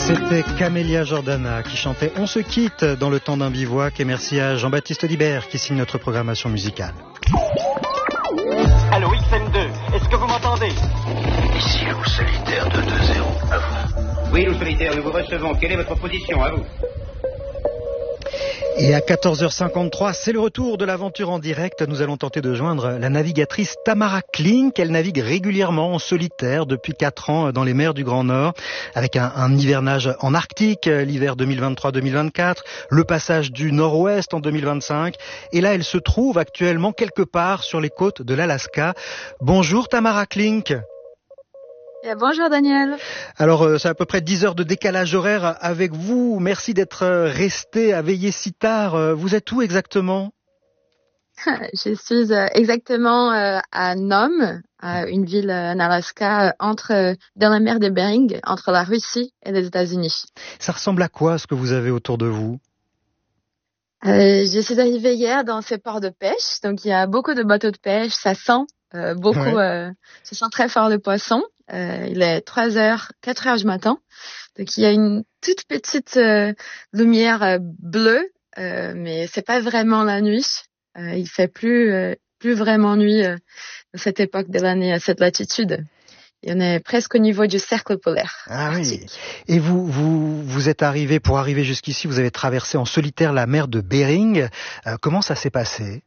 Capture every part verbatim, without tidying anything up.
C'était Camélia Jordana qui chantait On se quitte dans le temps d'un bivouac, et merci à Jean-Baptiste Audibert qui signe notre programmation musicale. Allô X M deux, est-ce que vous m'entendez? Ici Loup Solitaire deux deux zéro, à vous. Oui Loup Solitaire, nous vous recevons. Quelle est votre position, à vous? Et à quatorze heures cinquante-trois, c'est le retour de l'aventure en direct. Nous allons tenter de joindre la navigatrice Tamara Klink. Elle navigue régulièrement en solitaire depuis quatre ans dans les mers du Grand Nord, avec un, un hivernage en Arctique, l'hiver deux mille vingt-trois deux mille vingt-quatre, le passage du Nord-Ouest en deux mille vingt-cinq. Et là, elle se trouve actuellement quelque part sur les côtes de l'Alaska. Bonjour Tamara Klink. Et bonjour Daniel. Alors, euh, c'est à peu près dix heures de décalage horaire avec vous. Merci d'être resté à veiller si tard. Vous êtes où exactement? Je suis exactement à Nome, une ville en Alaska, entre, dans la mer de Bering, entre la Russie et les États-Unis. Ça ressemble à quoi ce que vous avez autour de vous? euh, Je suis arrivée hier dans ce port de pêche, donc il y a beaucoup de bateaux de pêche, ça sent euh, beaucoup, ouais. euh, ça sent très fort le poisson. Euh, il est trois heures, quatre heures du matin. Donc, il y a une toute petite euh, lumière euh, bleue, euh, mais c'est pas vraiment la nuit. Euh, il fait plus, euh, plus vraiment nuit euh, à cette époque de l'année, à cette latitude. Et on est presque au niveau du cercle polaire. Ah arctique. Oui. Et vous, vous, vous êtes arrivé, pour arriver jusqu'ici, vous avez traversé en solitaire la mer de Bering. Euh, comment ça s'est passé?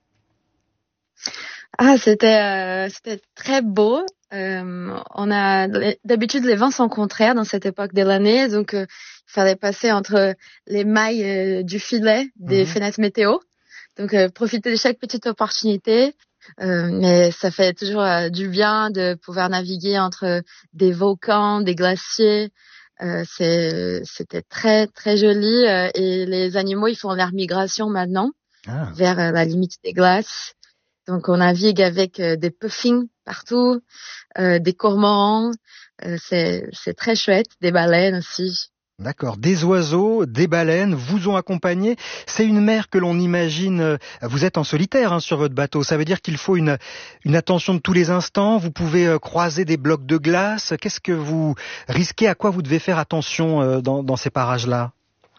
Ah, c'était, euh, c'était très beau. Euh, on a d'habitude les vents sont contraires dans cette époque de l'année, donc euh, il fallait passer entre les mailles euh, du filet des mmh. fenêtres météo. Donc euh, profiter de chaque petite opportunité, euh, mais ça fait toujours euh, du bien de pouvoir naviguer entre des volcans, des glaciers. Euh, c'est, c'était très très joli euh, et les animaux ils font leur migration maintenant ah. vers euh, la limite des glaces. Donc on navigue avec euh, des puffins partout, euh, des cormorans, euh, c'est, c'est très chouette, des baleines aussi. D'accord, des oiseaux, des baleines vous ont accompagné. C'est une mer que l'on imagine, vous êtes en solitaire hein, sur votre bateau, ça veut dire qu'il faut une, une attention de tous les instants, vous pouvez euh, croiser des blocs de glace. Qu'est-ce que vous risquez, à quoi vous devez faire attention euh, dans, dans ces parages-là?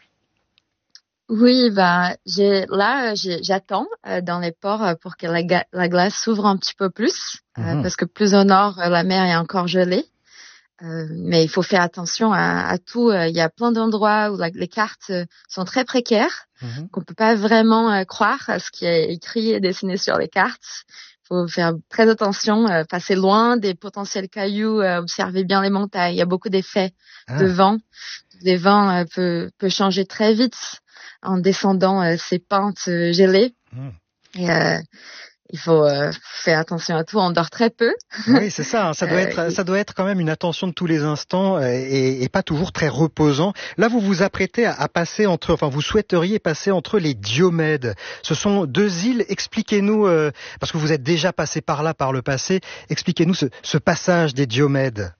Oui, ben j'ai là j'ai, j'attends euh, dans les ports euh, pour que la, ga- la glace s'ouvre un petit peu plus, euh, mmh. parce que plus au nord euh, la mer est encore gelée. Euh, mais il faut faire attention à, à tout. Euh, il y a plein d'endroits où la, les cartes euh, sont très précaires, mmh. qu'on peut pas vraiment euh, croire à ce qui est écrit et dessiné sur les cartes. Il faut faire très attention, euh, passer loin des potentiels cailloux, euh, observer bien les montagnes. Il y a beaucoup d'effets ah. de vent. Les vents euh, peuvent peut changer très vite en descendant euh, ces pentes euh, gelées. Mmh. Et euh, il faut euh, faire attention à tout. On dort très peu. Oui, c'est ça. Hein. Ça doit être, euh, ça doit être quand même une attention de tous les instants et, et pas toujours très reposant. Là, vous vous apprêtez à, à passer entre, enfin, vous souhaiteriez passer entre les Diomèdes. Ce sont deux îles. Expliquez-nous, euh, parce que vous êtes déjà passé par là par le passé. Expliquez-nous ce, ce passage des Diomèdes.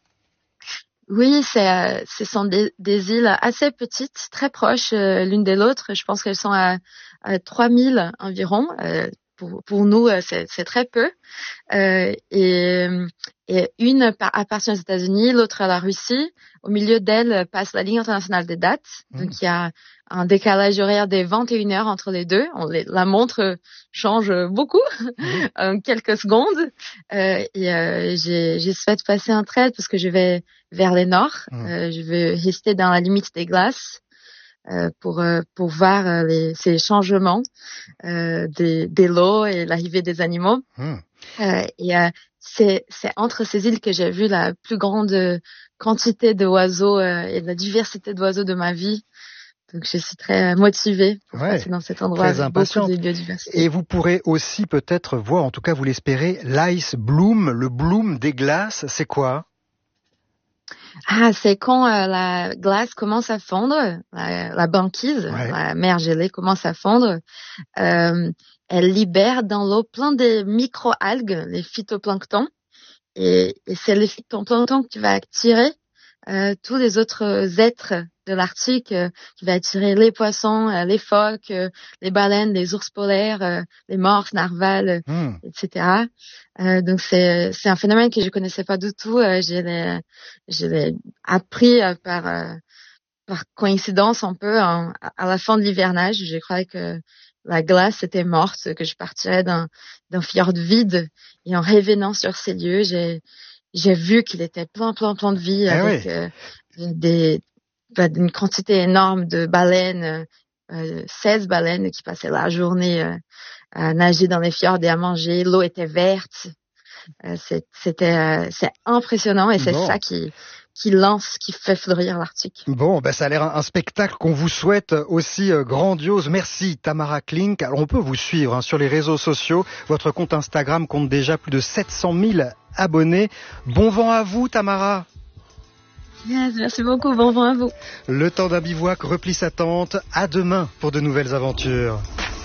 Oui, c'est, euh, ce sont des, des îles assez petites, très proches euh, l'une de l'autre. Je pense qu'elles sont à, à trois mille environ. Euh, pour, pour nous, c'est, c'est très peu. Euh, et, et une appartient aux États-Unis, l'autre à la Russie. Au milieu d'elle passe la ligne internationale des dates. Mmh. Donc, il y a un décalage horaire des vingt et une heures entre les deux. On les, la montre change beaucoup mmh. en quelques secondes. Euh, et euh, j'ai, j'ai souhaité passer un trait parce que je vais vers le nord. Mmh. Euh, je veux rester dans la limite des glaces euh, pour euh, pour voir euh, les, ces changements euh, des, des lots et l'arrivée des animaux. Mmh. Euh, et euh, c'est c'est entre ces îles que j'ai vu la plus grande quantité d'oiseaux euh, et la diversité d'oiseaux de ma vie. Donc je suis très motivée pour ouais, passer dans cet endroit avec beaucoup de biodiversité. Et vous pourrez aussi peut-être voir, en tout cas vous l'espérez, l'ice bloom, le bloom des glaces. C'est quoi? Ah, c'est quand euh, la glace commence à fondre, la, la banquise, ouais. la mer gelée commence à fondre. Euh, elle libère dans l'eau plein de micro-algues, les phytoplanctons. Et, et c'est le phytoplancton qui va attirer euh, tous les autres êtres de l'Arctique, euh, qui va attirer les poissons, euh, les phoques, euh, les baleines, les ours polaires, euh, les morses, narvals, mmh. et cetera. Euh, donc c'est c'est un phénomène que je connaissais pas du tout. Euh, je l'ai je l'ai appris euh, par euh, par coïncidence un peu, en, à la fin de l'hivernage, je croyais que la glace était morte, que je partirais d'un, d'un fjord vide. Et en revenant sur ces lieux, j'ai, j'ai vu qu'il était plein, plein, plein de vie, ah avec oui. euh, des, bah, une quantité énorme de baleines, euh, seize baleines qui passaient la journée euh, à nager dans les fjords et à manger. L'eau était verte. Euh, c'est, c'était, euh, c'est impressionnant et c'est bon. ça qui, qui lance, qui fait fleurir l'Arctique. Bon, ben ça a l'air un, un spectacle qu'on vous souhaite aussi euh, grandiose. Merci Tamara Klink. Alors on peut vous suivre hein, sur les réseaux sociaux. Votre compte Instagram compte déjà plus de sept cent mille abonnés. Bon vent à vous Tamara. Yes, merci beaucoup, bon vent à vous. Le temps d'un bivouac replie sa tente. À demain pour de nouvelles aventures.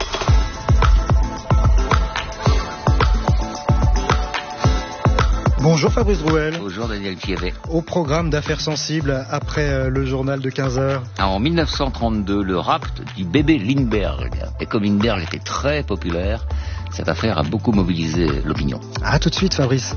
Bonjour Fabrice Drouel. Bonjour Daniel Thierret. Au programme d'affaires sensibles après le journal de quinze heures. En dix-neuf cent trente-deux, le rapt du bébé Lindbergh. Et comme Lindbergh était très populaire, cette affaire a beaucoup mobilisé l'opinion. À tout de suite Fabrice.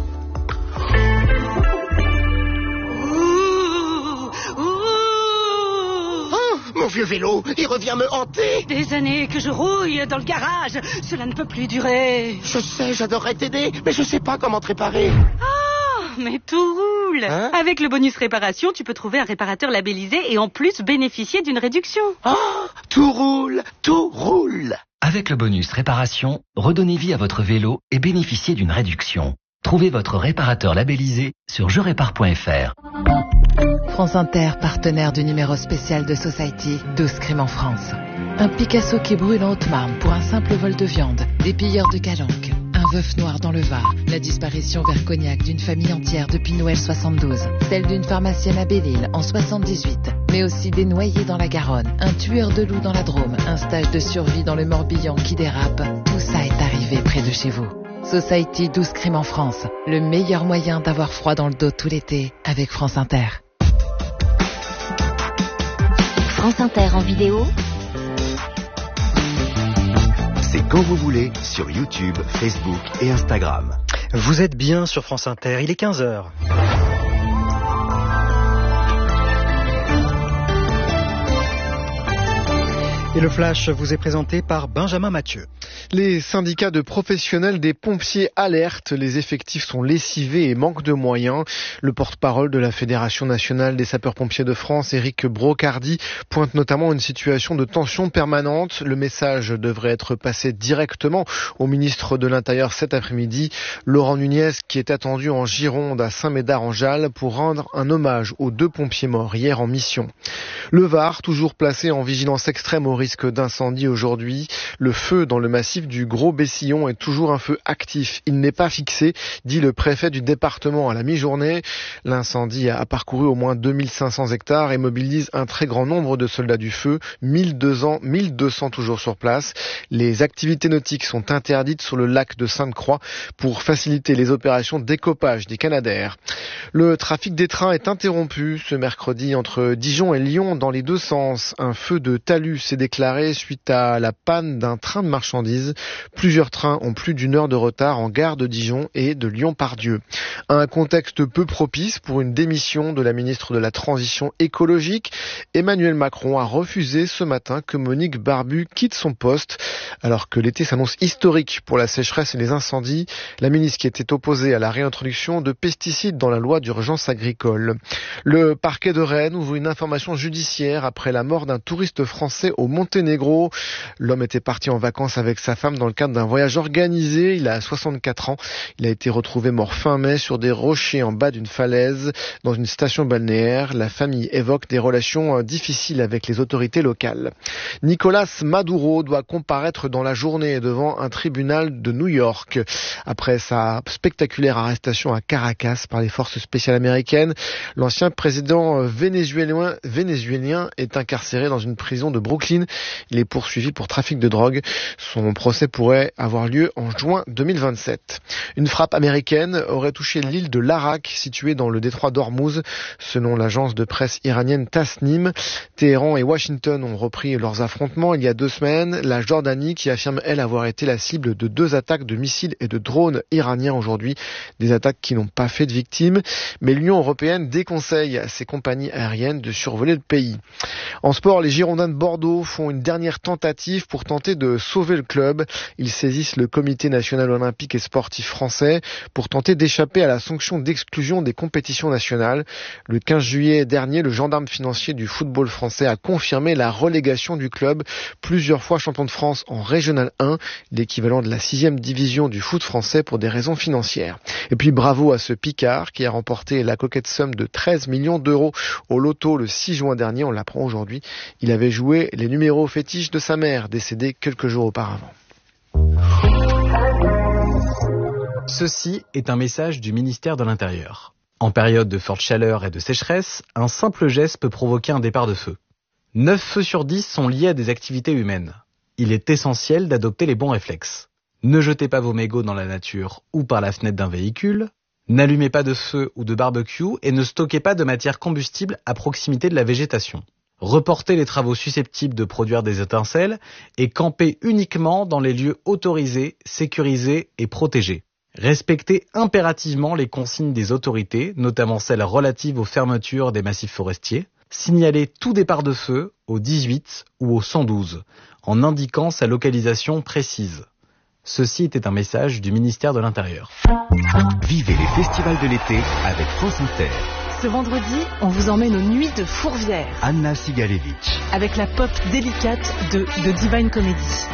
Mon vieux vélo, il revient me hanter. Des années que je rouille dans le garage. Cela ne peut plus durer. Je sais, j'adorerais t'aider, mais je sais pas comment te réparer. Ah, mais tout roule. Hein? Avec le bonus réparation, tu peux trouver un réparateur labellisé et en plus bénéficier d'une réduction. Ah, tout roule, tout roule. Avec le bonus réparation, redonnez vie à votre vélo et bénéficiez d'une réduction. Trouvez votre réparateur labellisé sur je répare point f r. France Inter, partenaire du numéro spécial de Society, douze crimes en France. Un Picasso qui brûle en Haute-Marne pour un simple vol de viande, des pilleurs de Calanque. Un veuf noir dans le Var, la disparition vers Cognac d'une famille entière depuis Noël soixante-douze. Celle d'une pharmacienne à Belle-Île en soixante-dix-huit, mais aussi des noyés dans la Garonne, un tueur de loups dans la Drôme, un stage de survie dans le Morbihan qui dérape. Tout ça est arrivé près de chez vous. Society, douze crimes en France, le meilleur moyen d'avoir froid dans le dos tout l'été avec France Inter. France Inter en vidéo, c'est quand vous voulez sur YouTube, Facebook et Instagram. Vous êtes bien sur France Inter, il est quinze heures. Et le flash vous est présenté par Benjamin Mathieu. Les syndicats de professionnels des pompiers alertent, les effectifs sont lessivés et manquent de moyens. Le porte-parole de la Fédération nationale des sapeurs-pompiers de France, Éric Brocardi, pointe notamment une situation de tension permanente. Le message devrait être passé directement au ministre de l'Intérieur cet après-midi, Laurent Nunez, qui est attendu en Gironde à Saint-Médard-en-Jalles pour rendre un hommage aux deux pompiers morts hier en mission. Le Var, toujours placé en vigilance extrême au risque d'incendie aujourd'hui. Le feu dans le massif du Gros Bessillon est toujours un feu actif. Il n'est pas fixé, dit le préfet du département à la mi-journée. L'incendie a parcouru au moins deux mille cinq cents hectares et mobilise un très grand nombre de soldats du feu, mille deux cents toujours sur place. Les activités nautiques sont interdites sur le lac de Sainte-Croix pour faciliter les opérations d'écopage des Canadair. Le trafic des trains est interrompu ce mercredi entre Dijon et Lyon dans les deux sens. Un feu de talus s'est déclaré suite à la panne d'un train de marchandises. Plusieurs trains ont plus d'une heure de retard en gare de Dijon et de Lyon-Pardieu. Un contexte peu propice pour une démission de la ministre de la Transition écologique. Emmanuel Macron a refusé ce matin que Monique Barbu quitte son poste. Alors que l'été s'annonce historique pour la sécheresse et les incendies, la ministre qui était opposée à la réintroduction de pesticides dans la loi d'urgence agricole. Le parquet de Rennes ouvre une information judiciaire après la mort d'un touriste français au Monténégro. L'homme était parti en vacances avec sa femme dans le cadre d'un voyage organisé. Il a soixante-quatre ans. Il a été retrouvé mort fin mai sur des rochers en bas d'une falaise dans une station balnéaire. La famille évoque des relations difficiles avec les autorités locales. Nicolas Maduro doit comparaître dans la journée devant un tribunal de New York. Après sa spectaculaire arrestation à Caracas par les forces spéciales américaines, l'ancien président vénézuélien, vénézuélien est incarcéré dans une prison de Brooklyn Il est poursuivi pour trafic de drogue. Son procès pourrait avoir lieu en juin deux mille vingt-sept. Une frappe américaine aurait touché l'île de l'Arak, située dans le détroit d'Ormuz, selon l'agence de presse iranienne Tasnim. Téhéran et Washington ont repris leurs affrontements il y a deux semaines. La Jordanie, qui affirme, elle, avoir été la cible de deux attaques de missiles et de drones iraniens aujourd'hui. Des attaques qui n'ont pas fait de victimes. Mais l'Union européenne déconseille à ses compagnies aériennes de survoler le pays. En sport, les Girondins de Bordeaux font une dernière tentative pour tenter de sauver le club. Ils saisissent le comité national olympique et sportif français pour tenter d'échapper à la sanction d'exclusion des compétitions nationales. Le quinze juillet dernier, le gendarme financier du football français a confirmé la relégation du club, plusieurs fois champion de France en Régional un, l'équivalent de la sixième division du foot français pour des raisons financières. Et puis bravo à ce Picard qui a remporté la coquette somme de treize millions d'euros au loto le six juin dernier, on l'apprend aujourd'hui. Il avait joué les numéros fétiches de sa mère, décédée quelques jours auparavant. Ceci est un message du ministère de l'Intérieur. En période de forte chaleur et de sécheresse, un simple geste peut provoquer un départ de feu. neuf feux sur dix sont liés à des activités humaines. Il est essentiel d'adopter les bons réflexes. Ne jetez pas vos mégots dans la nature ou par la fenêtre d'un véhicule. N'allumez pas de feu ou de barbecue et ne stockez pas de matière combustible à proximité de la végétation. Reportez les travaux susceptibles de produire des étincelles et campez uniquement dans les lieux autorisés, sécurisés et protégés. Respectez impérativement les consignes des autorités, notamment celles relatives aux fermetures des massifs forestiers. Signalez tout départ de feu au dix-huit ou au cent douze, en indiquant sa localisation précise. Ceci était un message du ministère de l'Intérieur. Vivez les festivals de l'été avec France Inter. Ce vendredi, on vous emmène aux Nuits de Fourvière. Anna Sigalevitch. Avec la pop délicate de The Divine Comedy.